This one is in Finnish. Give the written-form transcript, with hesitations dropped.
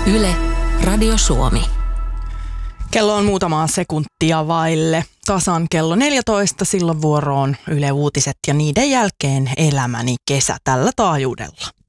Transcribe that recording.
Yle, Radio Suomi. Kello on muutamaa sekuntia vaille. Tasan kello 14, silloin vuoroon Yle Uutiset ja niiden jälkeen Elämäni kesä tällä taajuudella.